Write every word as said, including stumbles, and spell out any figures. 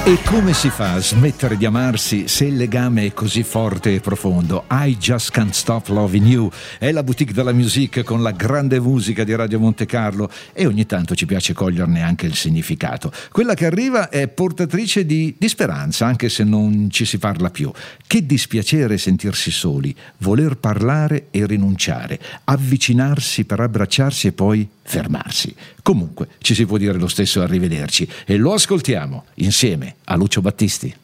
E come si fa a smettere di amarsi se il legame è così forte e profondo? I Just Can't Stop Loving You è la boutique della musique con la grande musica di Radio Monte Carlo, e ogni tanto ci piace coglierne anche il significato. Quella che arriva è portatrice di, di speranza, anche se non ci si parla più. Che dispiacere sentirsi soli, voler parlare e rinunciare, avvicinarsi per abbracciarsi e poi fermarsi. Comunque ci si può dire lo stesso arrivederci, e lo ascoltiamo insieme a Lucio Battisti.